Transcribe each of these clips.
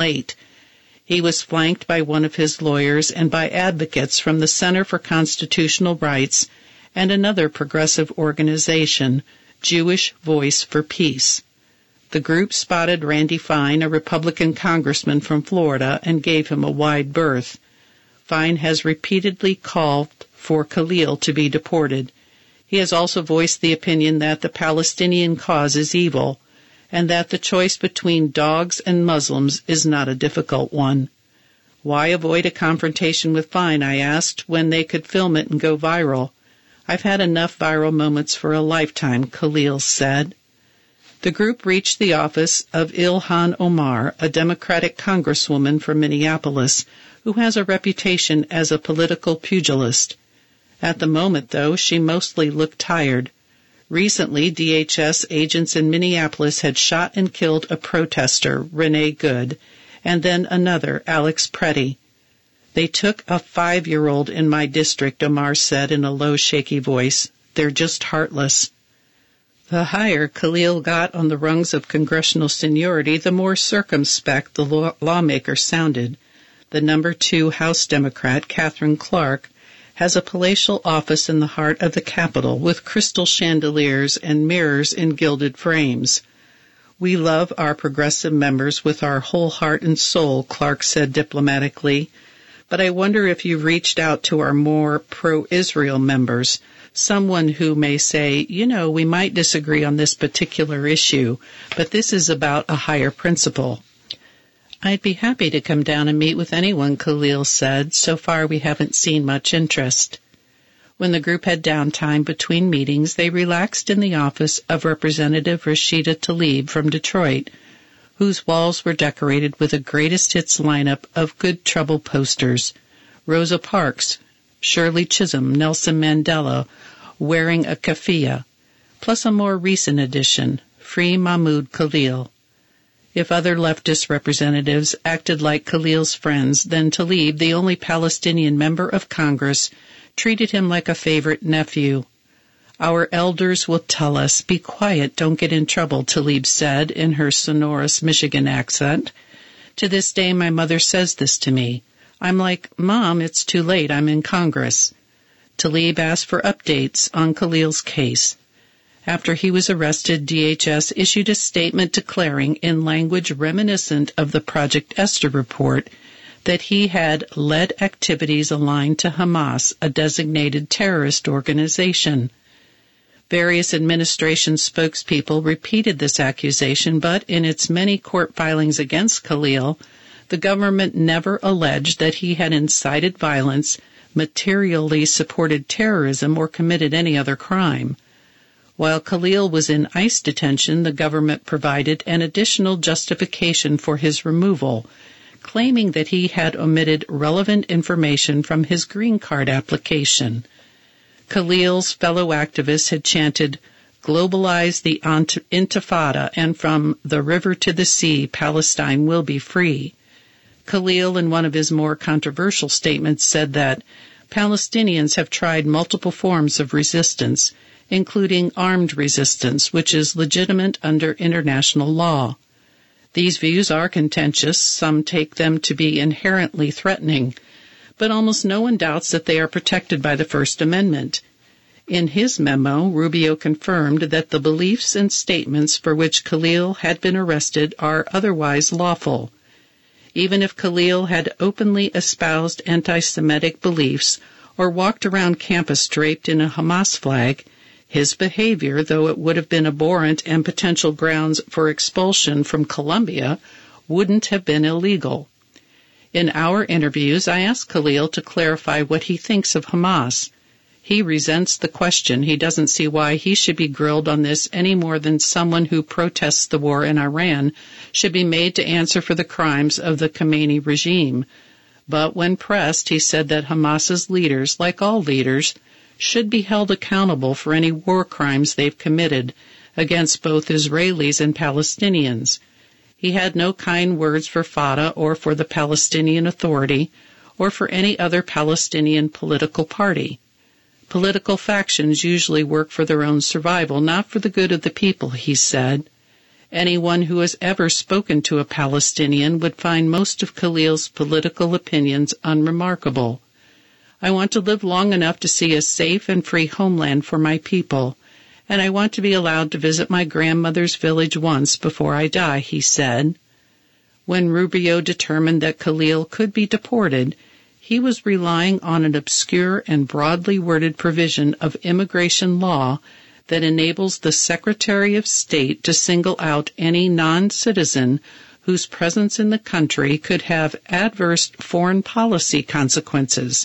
late. He was flanked by one of his lawyers and by advocates from the Center for Constitutional Rights and another progressive organization, Jewish Voice for Peace. The group spotted Randy Fine, a Republican congressman from Florida, and gave him a wide berth. Fine has repeatedly called for Khalil to be deported. He has also voiced the opinion that the Palestinian cause is evil, and that the choice between dogs and Muslims is not a difficult one. Why avoid a confrontation with Fine, I asked, when they could film it and go viral? I've had enough viral moments for a lifetime, Khalil said. The group reached the office of Ilhan Omar, a Democratic congresswoman from Minneapolis, who has a reputation as a political pugilist. At the moment, though, she mostly looked tired. Recently, DHS agents in Minneapolis had shot and killed a protester, Renee Good, and then another, Alex Pretty. They took a 5-year-old in my district, Omar said in a low, shaky voice. They're just heartless. The higher Khalil got on the rungs of congressional seniority, the more circumspect the lawmaker sounded. The number 2 House Democrat, Catherine Clark, has a palatial office in the heart of the Capitol with crystal chandeliers and mirrors in gilded frames. We love our progressive members with our whole heart and soul, Clark said diplomatically, but I wonder if you've reached out to our more pro-Israel members, someone who may say, we might disagree on this particular issue, but this is about a higher principle. I'd be happy to come down and meet with anyone, Khalil said. So far we haven't seen much interest. When the group had downtime between meetings, they relaxed in the office of Representative Rashida Tlaib from Detroit, whose walls were decorated with a greatest hits lineup of Good Trouble posters. Rosa Parks, Shirley Chisholm, Nelson Mandela, wearing a keffiyeh, plus a more recent addition, Free Mahmoud Khalil. If other leftist representatives acted like Khalil's friends, then Tlaib, the only Palestinian member of Congress, treated him like a favorite nephew. Our elders will tell us, be quiet, don't get in trouble, Tlaib said in her sonorous Michigan accent. To this day, my mother says this to me. I'm like, Mom, it's too late, I'm in Congress. Tlaib asked for updates on Khalil's case. After he was arrested, DHS issued a statement declaring, in language reminiscent of the Project Esther report, that he had led activities aligned to Hamas, a designated terrorist organization. Various administration spokespeople repeated this accusation, but in its many court filings against Khalil, the government never alleged that he had incited violence, materially supported terrorism, or committed any other crime. While Khalil was in ICE detention, the government provided an additional justification for his removal, claiming that he had omitted relevant information from his green card application. Khalil's fellow activists had chanted, "Globalize the Intifada," and "From the river to the sea, Palestine will be free." Khalil, in one of his more controversial statements, said that Palestinians have tried multiple forms of resistance, including armed resistance, which is legitimate under international law. These views are contentious. Some take them to be inherently threatening, but almost no one doubts that they are protected by the First Amendment. In his memo, Rubio confirmed that the beliefs and statements for which Khalil had been arrested are otherwise lawful. Even if Khalil had openly espoused anti-Semitic beliefs or walked around campus draped in a Hamas flag, his behavior, though it would have been abhorrent and potential grounds for expulsion from Columbia, wouldn't have been illegal. In our interviews, I asked Khalil to clarify what he thinks of Hamas. He resents the question. He doesn't see why he should be grilled on this any more than someone who protests the war in Iran should be made to answer for the crimes of the Khomeini regime. But when pressed, he said that Hamas's leaders, like all leaders, should be held accountable for any war crimes they've committed against both Israelis and Palestinians. He had no kind words for Fatah or for the Palestinian Authority or for any other Palestinian political party. Political factions usually work for their own survival, not for the good of the people, he said. Anyone who has ever spoken to a Palestinian would find most of Khalil's political opinions unremarkable. I want to live long enough to see a safe and free homeland for my people, and I want to be allowed to visit my grandmother's village once before I die, he said. When Rubio determined that Khalil could be deported, he was relying on an obscure and broadly worded provision of immigration law that enables the Secretary of State to single out any non-citizen whose presence in the country could have adverse foreign policy consequences.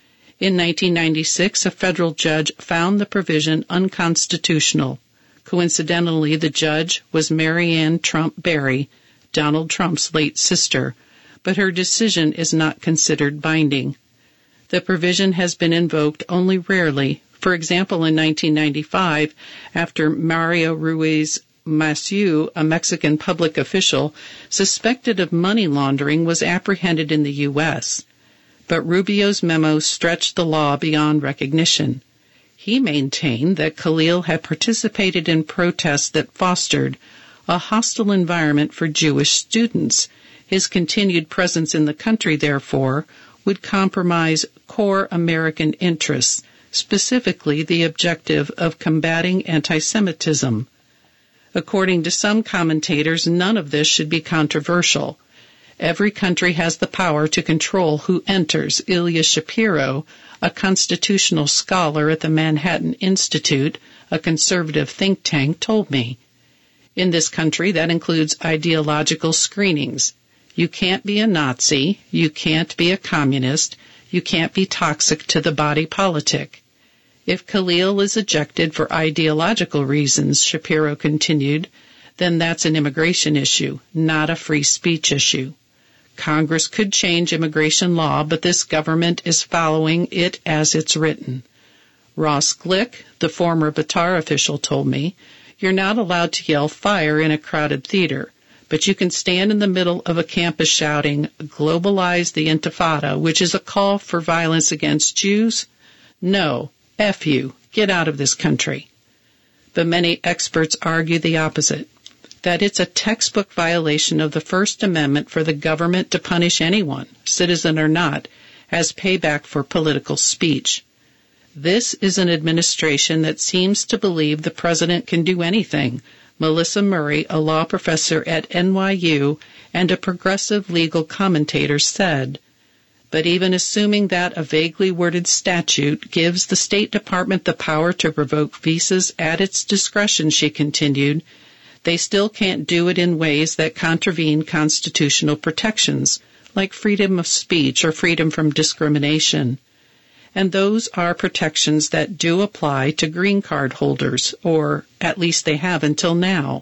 In 1996, a federal judge found the provision unconstitutional. Coincidentally, the judge was Marianne Trump Berry, Donald Trump's late sister, but her decision is not considered binding. The provision has been invoked only rarely. For example, in 1995, after Mario Ruiz Massieu, a Mexican public official suspected of money laundering, was apprehended in the U.S., but Rubio's memo stretched the law beyond recognition. He maintained that Khalil had participated in protests that fostered a hostile environment for Jewish students. His continued presence in the country, therefore, would compromise core American interests, specifically the objective of combating anti-Semitism. According to some commentators, none of this should be controversial. Every country has the power to control who enters. Ilya Shapiro, a constitutional scholar at the Manhattan Institute, a conservative think tank, told me. In this country, that includes ideological screenings. You can't be a Nazi, you can't be a communist, you can't be toxic to the body politic. If Khalil is ejected for ideological reasons, Shapiro continued, then that's an immigration issue, not a free speech issue. Congress could change immigration law, but this government is following it as it's written. Ross Glick, the former Batar official, told me, you're not allowed to yell fire in a crowded theater, but you can stand in the middle of a campus shouting, globalize the Intifada, which is a call for violence against Jews? No, F you, get out of this country. But many experts argue the opposite, that it's a textbook violation of the First Amendment for the government to punish anyone, citizen or not, as payback for political speech. This is an administration that seems to believe the president can do anything. Melissa Murray, a law professor at NYU and a progressive legal commentator, said. But even assuming that a vaguely worded statute gives the State Department the power to revoke visas at its discretion, she continued, they still can't do it in ways that contravene constitutional protections, like freedom of speech or freedom from discrimination. And those are protections that do apply to green card holders, or at least they have until now.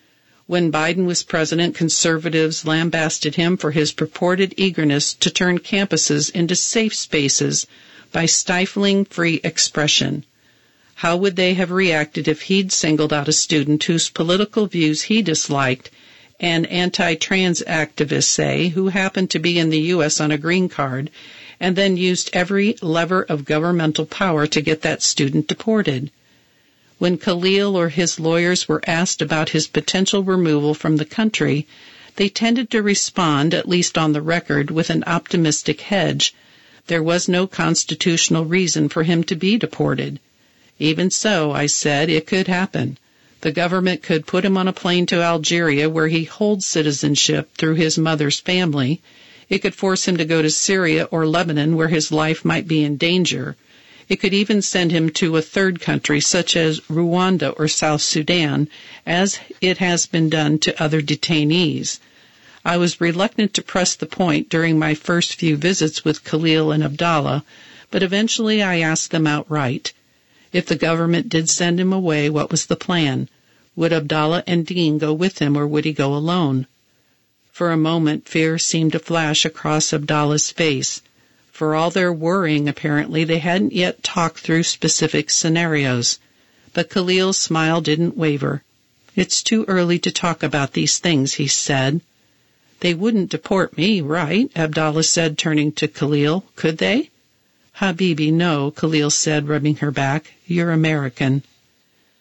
When Biden was president, conservatives lambasted him for his purported eagerness to turn campuses into safe spaces by stifling free expression. How would they have reacted if he'd singled out a student whose political views he disliked, an anti-trans activist, say, who happened to be in the U.S. on a green card, and then used every lever of governmental power to get that student deported? When Khalil or his lawyers were asked about his potential removal from the country, they tended to respond, at least on the record, with an optimistic hedge. There was no constitutional reason for him to be deported. Even so, I said, it could happen. The government could put him on a plane to Algeria, where he holds citizenship through his mother's family. It could force him to go to Syria or Lebanon, where his life might be in danger. It could even send him to a third country, such as Rwanda or South Sudan, as it has been done to other detainees. I was reluctant to press the point during my first few visits with Khalil and Abdallah, but eventually I asked them outright. If the government did send him away, what was the plan? Would Abdallah and Dean go with him, or would he go alone? For a moment, fear seemed to flash across Abdallah's face. For all their worrying, apparently, they hadn't yet talked through specific scenarios. But Khalil's smile didn't waver. It's too early to talk about these things, he said. They wouldn't deport me, right? Abdallah said, turning to Khalil. Could they? Habibi, no, Khalil said, rubbing her back. You're American.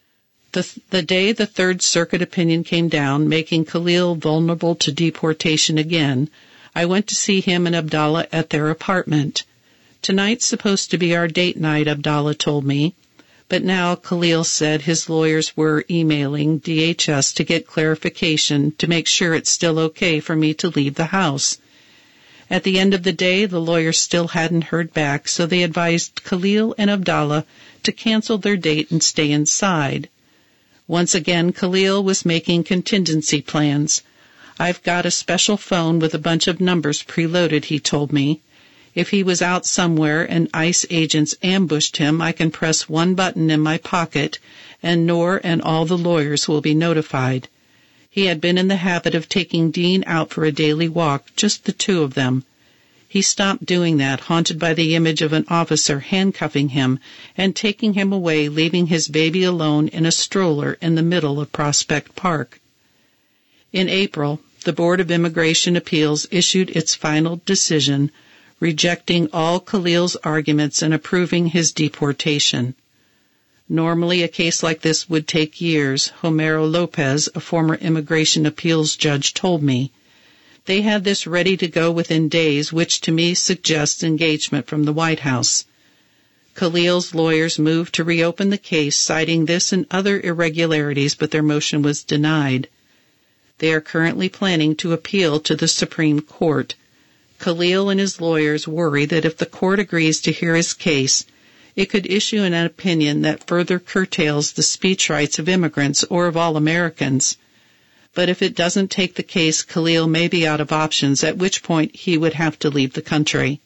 The day the Third Circuit opinion came down, making Khalil vulnerable to deportation again, I went to see him and Abdallah at their apartment. "Tonight's supposed to be our date night," Abdallah told me. But now Khalil said his lawyers were emailing DHS to get clarification to make sure it's still okay for me to leave the house. At the end of the day, the lawyers still hadn't heard back, so they advised Khalil and Abdallah to cancel their date and stay inside. Once again, Khalil was making contingency plans. "I've got a special phone with a bunch of numbers preloaded," he told me. "If he was out somewhere and ICE agents ambushed him, I can press one button in my pocket and Noor and all the lawyers will be notified." He had been in the habit of taking Dean out for a daily walk, just the two of them. He stopped doing that, haunted by the image of an officer handcuffing him and taking him away, leaving his baby alone in a stroller in the middle of Prospect Park. In April, the Board of Immigration Appeals issued its final decision, rejecting all Khalil's arguments and approving his deportation. Normally, a case like this would take years, Homero Lopez, a former immigration appeals judge, told me. They had this ready to go within days, which to me suggests engagement from the White House. Khalil's lawyers moved to reopen the case, citing this and other irregularities, but their motion was denied. They are currently planning to appeal to the Supreme Court. Khalil and his lawyers worry that if the court agrees to hear his case, it could issue an opinion that further curtails the speech rights of immigrants or of all Americans. But if it doesn't take the case, Khalil may be out of options, at which point he would have to leave the country.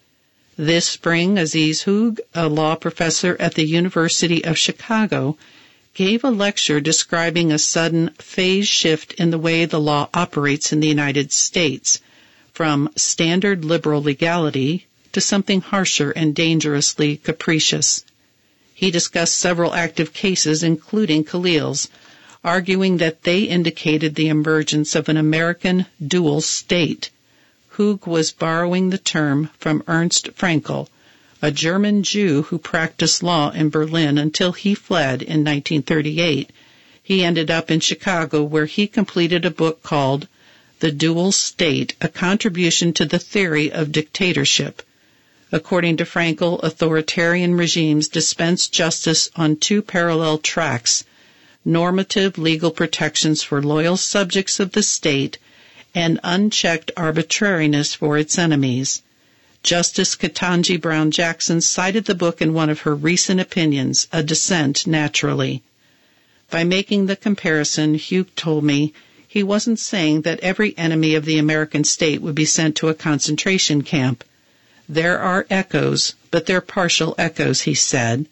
This spring, Aziz Hoog, a law professor at the University of Chicago, gave a lecture describing a sudden phase shift in the way the law operates in the United States, from standard liberal legality to something harsher and dangerously capricious. He discussed several active cases, including Khalil's, arguing that they indicated the emergence of an American dual state. Hoog was borrowing the term from Ernst Fraenkel, a German Jew who practiced law in Berlin until he fled in 1938. He ended up in Chicago, where he completed a book called The Dual State, a contribution to the theory of dictatorship. According to Fraenkel, authoritarian regimes dispense justice on two parallel tracks: normative legal protections for loyal subjects of the state and unchecked arbitrariness for its enemies. Justice Ketanji Brown Jackson cited the book in one of her recent opinions, a dissent naturally. By making the comparison, Hugh told me he wasn't saying that every enemy of the American state would be sent to a concentration camp. There are echoes, but they're partial echoes, he said.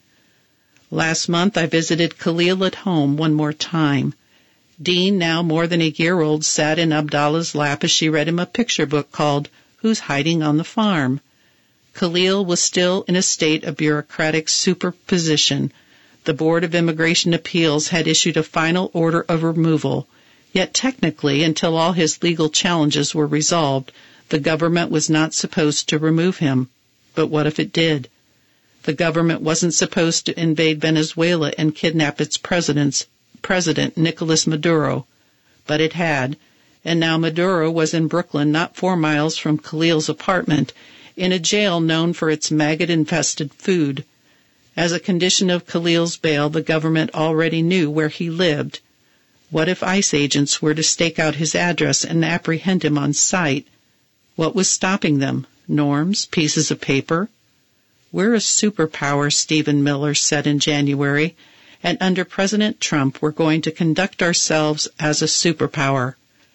Last month I visited Khalil at home one more time. Dean, now more than a year old, sat in Abdallah's lap as she read him a picture book called Who's Hiding on the Farm? Khalil was still in a state of bureaucratic superposition. The Board of Immigration Appeals had issued a final order of removal. Yet technically, until all his legal challenges were resolved, the government was not supposed to remove him. But what if it did? The government wasn't supposed to invade Venezuela and kidnap its president, Nicolas Maduro. But it had, and now Maduro was in Brooklyn, not 4 miles from Khalil's apartment, in a jail known for its maggot-infested food. As a condition of Khalil's bail, the government already knew where he lived. What if ICE agents were to stake out his address and apprehend him on sight? What was stopping them? Norms? Pieces of paper? We're a superpower, Stephen Miller said in January, and under President Trump we're going to conduct ourselves as a superpower.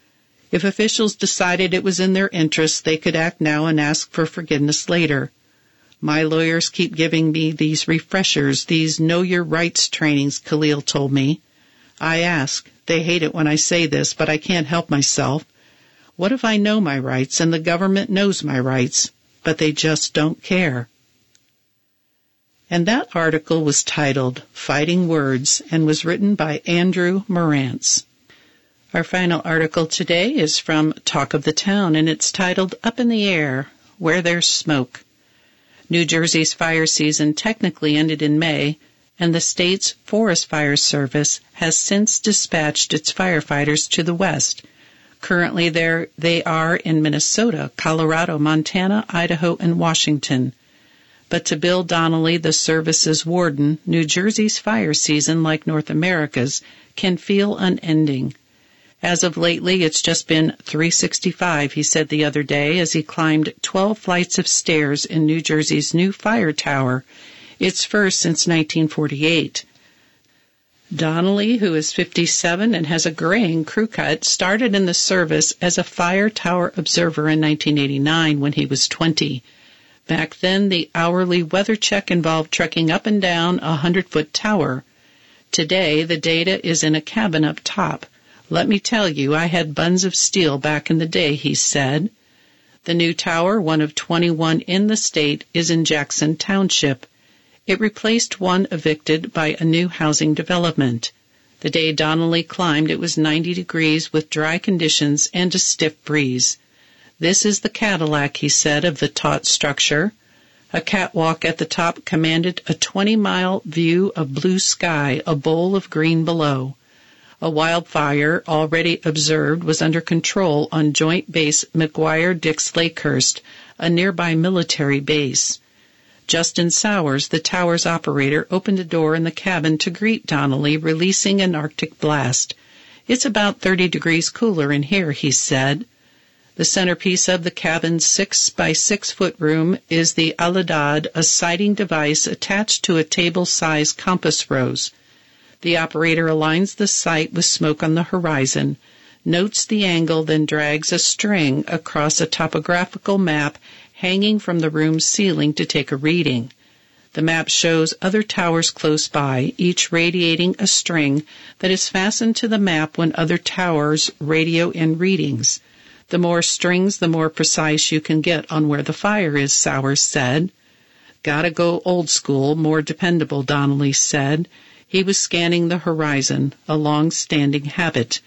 If officials decided it was in their interest, they could act now and ask for forgiveness later. My lawyers keep giving me these refreshers, these know your rights trainings, Khalil told me. I ask. They hate it when I say this, but I can't help myself. What if I know my rights and the government knows my rights, but they just don't care? And that article was titled Fighting Words and was written by Andrew Marantz. Our final article today is from Talk of the Town, and it's titled Up in the Air, Where There's Smoke. New Jersey's fire season technically ended in May, and the state's Forest Fire Service has since dispatched its firefighters to the west. Currently they are in Minnesota, Colorado, Montana, Idaho, and Washington. But to Bill Donnelly, the service's warden, New Jersey's fire season, like North America's, can feel unending. As of lately, it's just been 365, he said the other day as he climbed 12 flights of stairs in New Jersey's new fire tower, its first since 1948. Donnelly, who is 57 and has a graying crew cut, started in the service as a fire tower observer in 1989 when he was 20. Back then, the hourly weather check involved trekking up and down a 100-foot tower. Today, the data is in a cabin up top. Let me tell you, I had buns of steel back in the day, he said. The new tower, one of 21 in the state, is in Jackson Township. It replaced one evicted by a new housing development. The day Donnelly climbed, it was 90 degrees with dry conditions and a stiff breeze. This is the Cadillac, he said, of the taut structure. A catwalk at the top commanded a 20-mile view of blue sky, a bowl of green below. A wildfire, already observed, was under control on Joint Base McGuire-Dix-Lakehurst, a nearby military base. Justin Sowers, the tower's operator, opened a door in the cabin to greet Donnelly, releasing an Arctic blast. It's about 30 degrees cooler in here, he said. The centerpiece of the cabin's 6-by-6-foot room is the Aladad, a sighting device attached to a table-sized compass rose. The operator aligns the sight with smoke on the horizon, notes the angle, then drags a string across a topographical map hanging from the room's ceiling to take a reading. The map shows other towers close by, each radiating a string that is fastened to the map when other towers radio in readings. The more strings, the more precise you can get on where the fire is, Sowers said. Gotta go old school, more dependable, Donnelly said. He was scanning the horizon, a long-standing habit.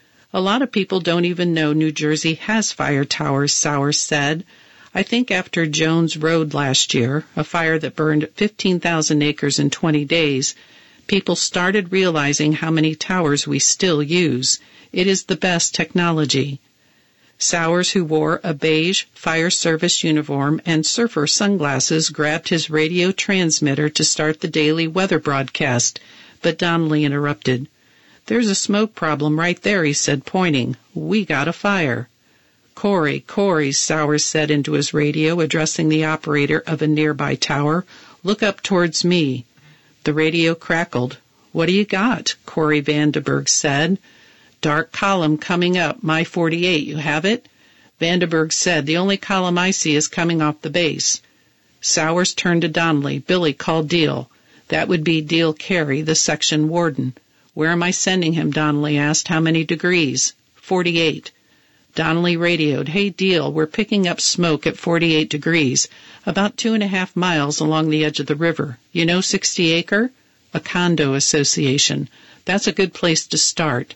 A lot of people don't even know New Jersey has fire towers, Sowers said. I think after Jones Road last year, a fire that burned 15,000 acres in 20 days, people started realizing how many towers we still use. It is the best technology. Sowers, who wore a beige fire service uniform and surfer sunglasses, grabbed his radio transmitter to start the daily weather broadcast, but Donnelly interrupted. There's a smoke problem right there, he said, pointing. We got a fire. Corey, Sowers said into his radio, addressing the operator of a nearby tower. Look up towards me. The radio crackled. What do you got? Corey Vandenberg said. Dark column coming up, my 48, you have it? Vandenberg said, the only column I see is coming off the base. Sowers turned to Donnelly. Billy, call Deal. That would be Deal Carey, the section warden. Where am I sending him? Donnelly asked. How many degrees? 48. Donnelly radioed, hey Deal, we're picking up smoke at 48 degrees, about 2.5 miles along the edge of the river. You know 60 Acre? A condo association. That's a good place to start.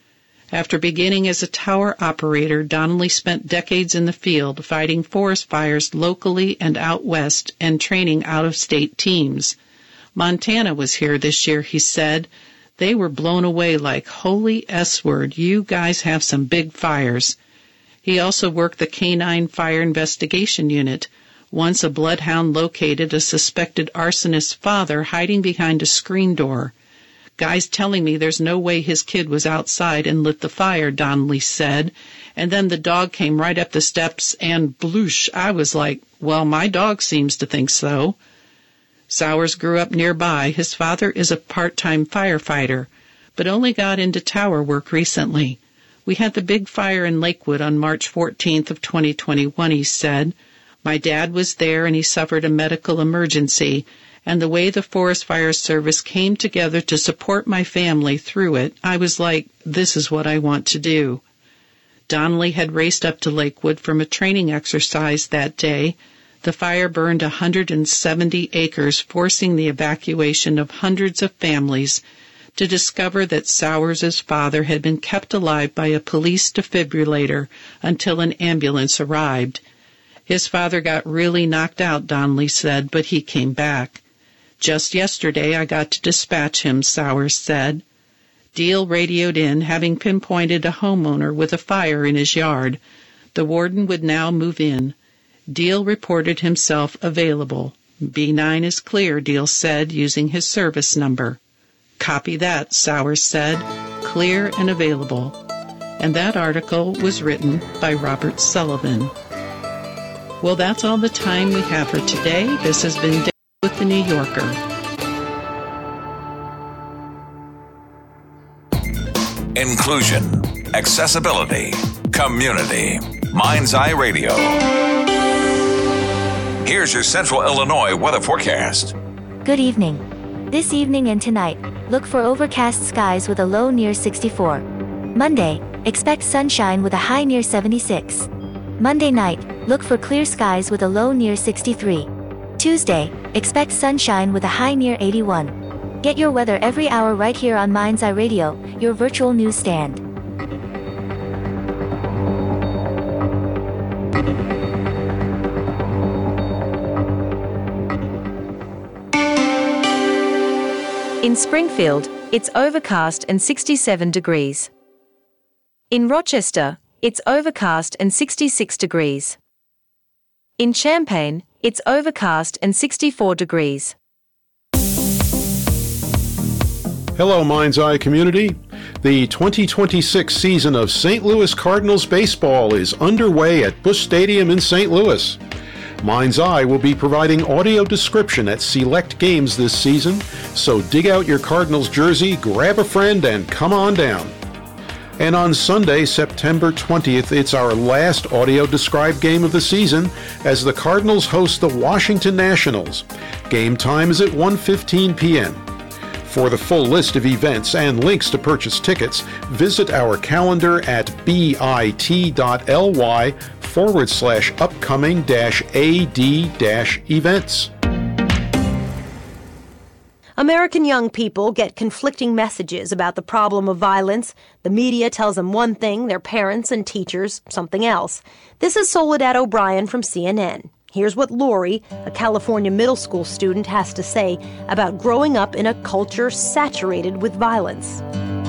After beginning as a tower operator, Donnelly spent decades in the field fighting forest fires locally and out west and training out-of-state teams. Montana was here this year, he said. They were blown away like, holy S-word, you guys have some big fires. He also worked the Canine Fire Investigation Unit. Once a bloodhound located a suspected arsonist's father hiding behind a screen door. Guy's telling me there's no way his kid was outside and lit the fire, Donnelly said. And then the dog came right up the steps and bloosh. I was like, well, my dog seems to think so. Sowers grew up nearby. His father is a part-time firefighter, but only got into tower work recently. We had the big fire in Lakewood on March 14th of 2021, he said. My dad was there and he suffered a medical emergency, and the way the Forest Fire Service came together to support my family through it, I was like, this is what I want to do. Donnelly had raced up to Lakewood from a training exercise that day. The fire burned 170 acres, forcing the evacuation of hundreds of families, to discover that Sowers' father had been kept alive by a police defibrillator until an ambulance arrived. His father got really knocked out, Donnelly said, but he came back. Just yesterday I got to dispatch him, Sowers said. Deal radioed in, having pinpointed a homeowner with a fire in his yard. The warden would now move in. Deal reported himself available. B9 is clear, Deal said, using his service number. Copy that, Sowers said. Clear and available. And that article was written by Robert Sullivan. Well, that's all the time we have for today. This has been Dave with the New Yorker. Inclusion, accessibility, community. Mind's Eye Radio. Here's your Central Illinois weather forecast. Good evening. This evening and tonight, look for overcast skies with a low near 64. Monday, expect sunshine with a high near 76. Monday night, look for clear skies with a low near 63. Tuesday, expect sunshine with a high near 81. Get your weather every hour right here on Mind's Eye Radio, your virtual newsstand. In Springfield, it's overcast and 67 degrees. In Rochester, it's overcast and 66 degrees. In Champaign, it's overcast and 64 degrees. Hello, Mind's Eye community. The 2026 season of St. Louis Cardinals baseball is underway at Busch Stadium in St. Louis. Mind's Eye will be providing audio description at select games this season, so dig out your Cardinals jersey, grab a friend, and come on down. And on Sunday, September 20th, it's our last audio-described game of the season as the Cardinals host the Washington Nationals. Game time is at 1:15 p.m. For the full list of events and links to purchase tickets, visit our calendar at bit.ly/upcoming-ad-events. American young people get conflicting messages about the problem of violence. The media tells them one thing, their parents and teachers something else. This is Soledad O'Brien from CNN. Here's what Lori, a California middle school student, has to say about growing up in a culture saturated with violence.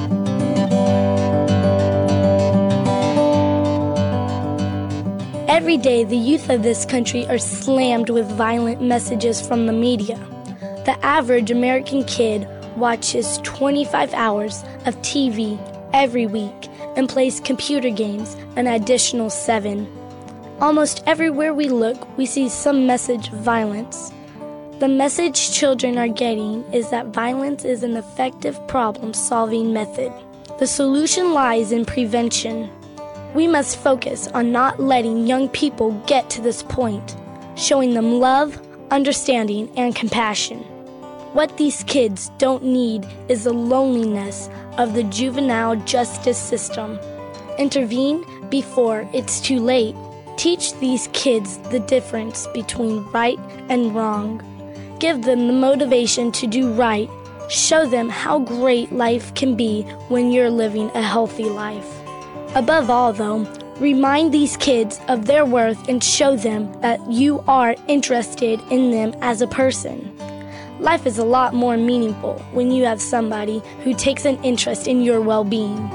Every day, the youth of this country are slammed with violent messages from the media. The average American kid watches 25 hours of TV every week and plays computer games an additional 7. Almost everywhere we look, we see some message of violence. The message children are getting is that violence is an effective problem-solving method. The solution lies in prevention. We must focus on not letting young people get to this point, showing them love, understanding, and compassion. What these kids don't need is the loneliness of the juvenile justice system. Intervene before it's too late. Teach these kids the difference between right and wrong. Give them the motivation to do right. Show them how great life can be when you're living a healthy life. Above all, though, remind these kids of their worth and show them that you are interested in them as a person. Life is a lot more meaningful when you have somebody who takes an interest in your well-being.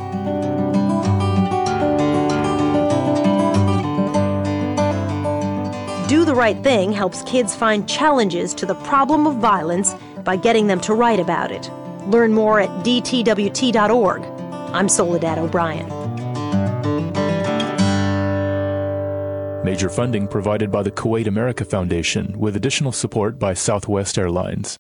Do the Right Thing helps kids find challenges to the problem of violence by getting them to write about it. Learn more at dtwt.org. I'm Soledad O'Brien. Major funding provided by the Kuwait America Foundation with additional support by Southwest Airlines.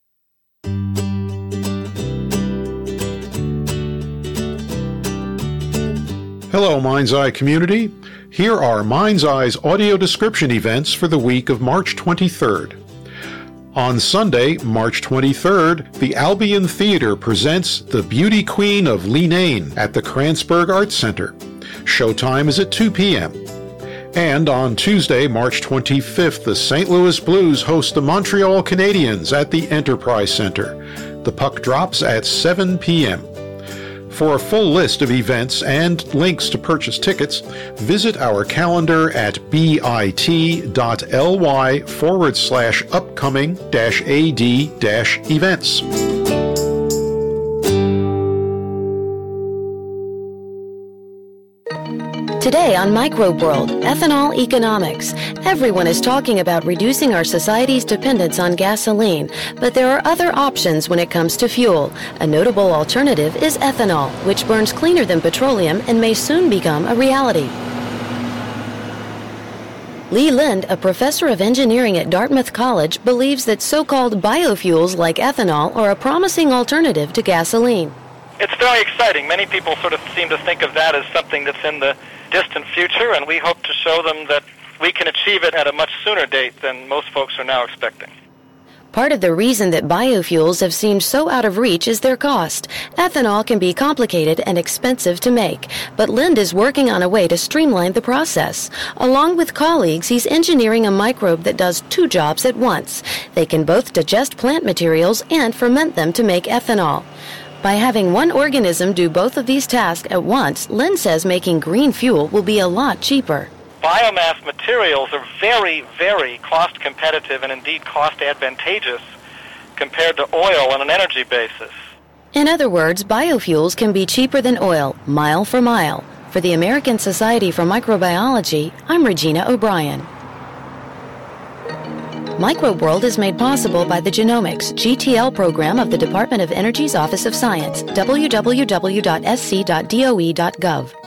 Hello, Mind's Eye community. Here are Mind's Eye's audio description events for the week of March 23rd. On Sunday, March 23rd, the Albion Theater presents The Beauty Queen of Leenane at the Kranzberg Arts Center. Showtime is at 2 p.m. And on Tuesday, March 25th, the St. Louis Blues host the Montreal Canadiens at the Enterprise Center. The puck drops at 7 p.m. For a full list of events and links to purchase tickets, visit our calendar at bit.ly/upcoming-ad-events. Today on Microbe World, ethanol economics. Everyone is talking about reducing our society's dependence on gasoline, but there are other options when it comes to fuel. A notable alternative is ethanol, which burns cleaner than petroleum and may soon become a reality. Lee Lind, a professor of engineering at Dartmouth College, believes that so-called biofuels like ethanol are a promising alternative to gasoline. It's very exciting. Many people sort of seem to think of that as something that's in the distant future, and we hope to show them that we can achieve it at a much sooner date than most folks are now expecting. Part of the reason that biofuels have seemed so out of reach is their cost. Ethanol can be complicated and expensive to make, but Lind is working on a way to streamline the process. Along with colleagues, he's engineering a microbe that does two jobs at once. They can both digest plant materials and ferment them to make ethanol. By having one organism do both of these tasks at once, Lind says making green fuel will be a lot cheaper. Biomass materials are very, very cost competitive and indeed cost advantageous compared to oil on an energy basis. In other words, biofuels can be cheaper than oil, mile for mile. For the American Society for Microbiology, I'm Regina O'Brien. Microbe World is made possible by the Genomics GTL program of the Department of Energy's Office of Science, www.sc.doe.gov.